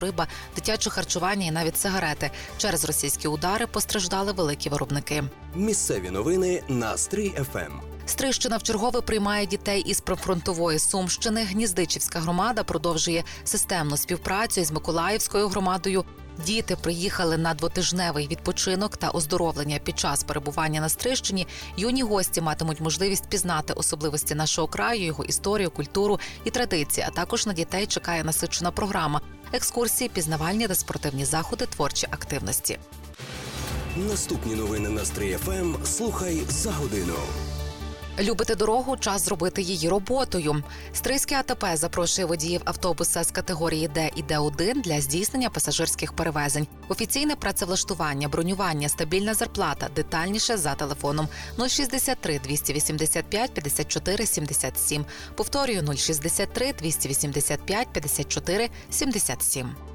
риба, дитяче харчування і навіть сигарети. Через російські удари постраждали великі виробники. Місцеві новини на Стрий ФМ. Стрийщина вчергове приймає дітей із прифронтової Сумщини. Гніздичівська громада продовжує системну співпрацю із Миколаївською громадою. Діти приїхали на двотижневий відпочинок та оздоровлення. Під час перебування на Стрийщині юні гості матимуть можливість пізнати особливості нашого краю, його історію, культуру і традиції, а також на дітей чекає насичена програма. Екскурсії, пізнавальні та спортивні заходи, творчі активності. Наступні новини на Стрий ФМ слухай за годину. Любите дорогу? Час зробити її роботою. Стрийське АТП запрошує водіїв автобуса з категорії Д і Д1 для здійснення пасажирських перевезень. Офіційне працевлаштування, бронювання, стабільна зарплата. Детальніше за телефоном 063 285 54 77. Повторюю, 063 285 54 77.